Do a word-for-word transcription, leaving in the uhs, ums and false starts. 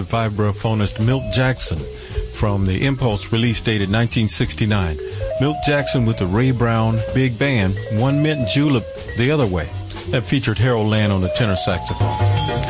vibrophonist Milt Jackson from the Impulse release dated nineteen sixty-nine. Milt Jackson with the Ray Brown Big Band, One Mint Julep the other way. That featured Harold Land on the tenor saxophone.